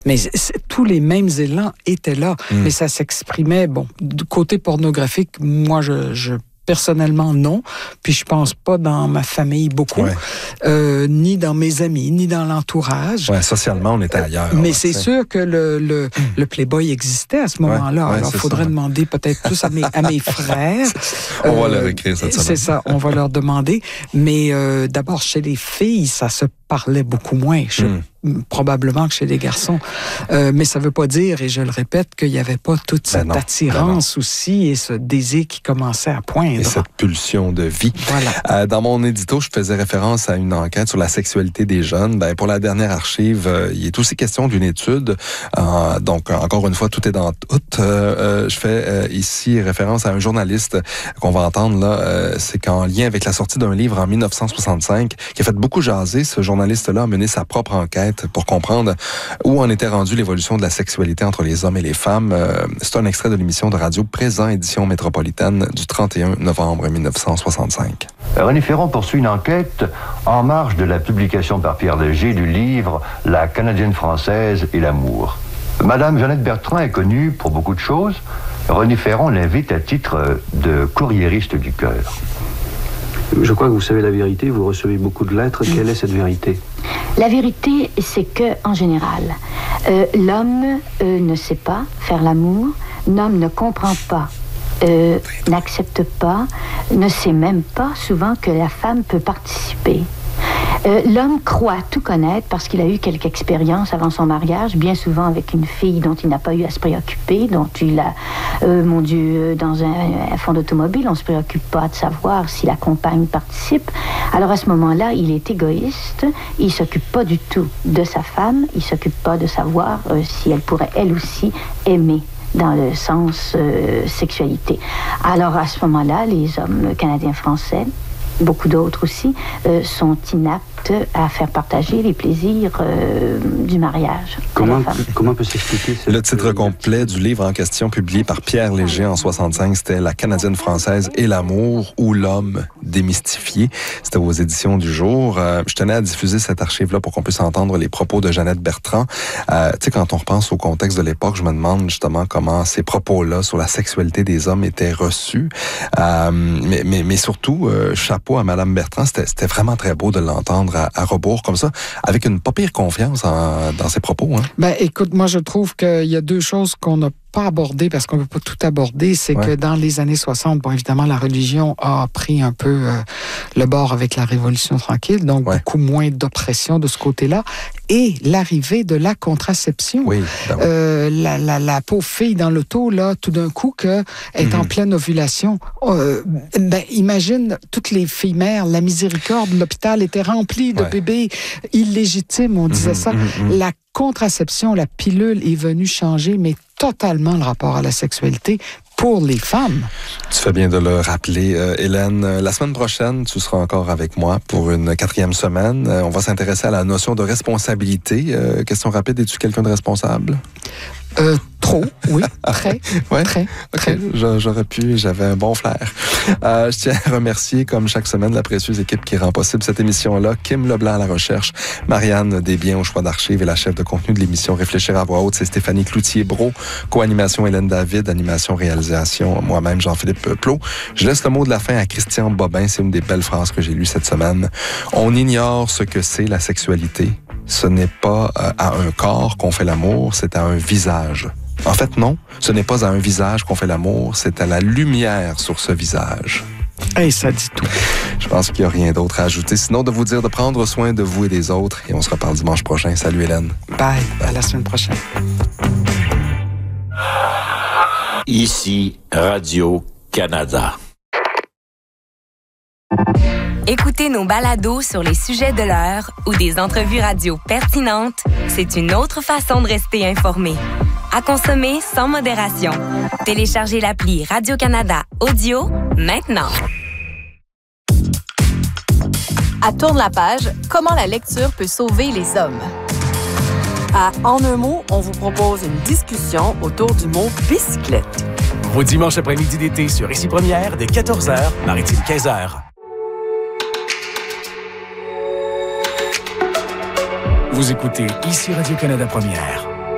Mais tous les mêmes élans étaient là, mais ça s'exprimait, du côté pornographique, moi, je personnellement, non. Puis je pense pas dans ma famille beaucoup, ni dans mes amis, ni dans l'entourage. Ouais, socialement, on était ailleurs. Mais c'est sûr que le Playboy existait à ce moment-là. Alors, il faudrait demander peut-être plus à mes frères. On va leur écrire cette semaine. C'est ça, on va leur demander. Mais d'abord, chez les filles, ça se parlait beaucoup moins. Probablement que chez les garçons. Mais ça veut pas dire, et je le répète, qu'il y avait pas toute cette attirance aussi et ce désir qui commençait à poindre. Et cette pulsion de vie. Voilà. Dans mon édito, je faisais référence à une enquête sur la sexualité des jeunes. Pour la dernière archive, il est aussi question d'une étude. Donc, encore une fois, tout est dans tout. Je fais ici référence à un journaliste qu'on va entendre là. C'est qu'en lien avec la sortie d'un livre en 1965, qui a fait beaucoup jaser, ce journaliste-là a mené sa propre enquête pour comprendre où en était rendue l'évolution de la sexualité entre les hommes et les femmes. C'est un extrait de l'émission de radio Présent, édition métropolitaine du 31 novembre 1965. René Ferron poursuit une enquête en marge de la publication par Pierre Léger du livre « La Canadienne française et l'amour ». Madame Jeannette Bertrand est connue pour beaucoup de choses. René Ferron l'invite à titre de courriériste du cœur. Je crois que vous savez la vérité, vous recevez beaucoup de lettres. Quelle est cette vérité? La vérité, c'est que, en général, l'homme ne sait pas faire l'amour, l'homme ne comprend pas, n'accepte pas, ne sait même pas souvent que la femme peut participer. L'homme croit tout connaître parce qu'il a eu quelques expériences avant son mariage, bien souvent avec une fille dont il n'a pas eu à se préoccuper, dont il a, mon Dieu, dans un fond d'automobile, on ne se préoccupe pas de savoir si la compagne participe. Alors à ce moment-là, il est égoïste, il ne s'occupe pas du tout de sa femme, il ne s'occupe pas de savoir si elle pourrait elle aussi aimer dans le sens sexualité. Alors à ce moment-là, les hommes canadiens-français, beaucoup d'autres aussi, sont inaptes à faire partager les plaisirs du mariage. Comment peut s'expliquer Le titre complet du livre en question, publié par Pierre Léger en 65, c'était « La Canadienne française et l'amour ou l'homme démystifié ». C'était aux éditions du Jour. Je tenais à diffuser cette archive-là pour qu'on puisse entendre les propos de Jeannette Bertrand. Tu sais, quand on repense au contexte de l'époque, je me demande justement comment ces propos-là sur la sexualité des hommes étaient reçus. Mais surtout, chapeau à Madame Bertrand, c'était vraiment très beau de l'entendre à rebours comme ça, avec une pas pire confiance dans ses propos. Hein? Écoute, moi je trouve qu'il y a deux choses qu'on n'a pas abordées, parce qu'on ne peut pas tout aborder. C'est que dans les années 60, évidemment, la religion a pris un peu le bord avec la Révolution tranquille, donc beaucoup moins d'oppression de ce côté-là. Et l'arrivée de la contraception. Oui, la pauvre fille dans l'auto, là, tout d'un coup, qu'elle est en pleine ovulation. Imagine toutes les filles mères, la miséricorde, l'hôpital était rempli de bébés illégitimes, on disait ça. La contraception, la pilule est venue changer, mais totalement le rapport à la sexualité pour les femmes. Tu fais bien de le rappeler, Hélène. La semaine prochaine, tu seras encore avec moi pour une 4e semaine. On va s'intéresser à la notion de responsabilité. Question rapide, es-tu quelqu'un de responsable? Trop, oui. Très. J'aurais pu, j'avais un bon flair. Je tiens à remercier, comme chaque semaine, la précieuse équipe qui rend possible cette émission-là. Kim Leblanc à la recherche, Marianne Desbiens au choix d'archives et la chef de contenu de l'émission Réfléchir à voix haute, c'est Stéphanie Cloutier-Brault. Co-animation Hélène David, animation, réalisation, moi-même Jean-Philippe Plot. Je laisse le mot de la fin à Christian Bobin. C'est une des belles phrases que j'ai lues cette semaine. On ignore ce que c'est la sexualité. Ce n'est pas à un corps qu'on fait l'amour, c'est à un visage. En fait, non, ce n'est pas à un visage qu'on fait l'amour, c'est à la lumière sur ce visage. Et ça dit tout. Je pense qu'il n'y a rien d'autre à ajouter, sinon de vous dire de prendre soin de vous et des autres. Et on se reparle dimanche prochain. Salut Hélène. Bye, à la semaine prochaine. Ici, Radio-Canada. Écouter nos balados sur les sujets de l'heure ou des entrevues radio pertinentes, c'est une autre façon de rester informé. À consommer sans modération. Téléchargez l'appli Radio-Canada Audio maintenant. À Tourne la page, comment la lecture peut sauver les hommes. À En un mot, on vous propose une discussion autour du mot bicyclette. Vos dimanches après-midi d'été sur Ici Première, dès 14h, Maritime 15h. Vous écoutez Ici Radio-Canada Première.